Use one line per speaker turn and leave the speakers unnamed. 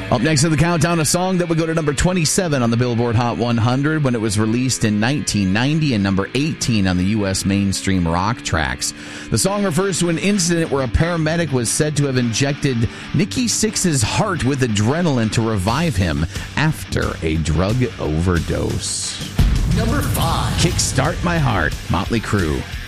Up next in the countdown, a song that would go to number 27 on the Billboard Hot 100 when it was released in 1990 and number 18 on the U.S. mainstream rock tracks. The song refers to an incident where a paramedic was said to have injected Nikki Sixx's heart with adrenaline to revive him after a drug overdose.
Number 5.
Kickstart My Heart, Motley Crue.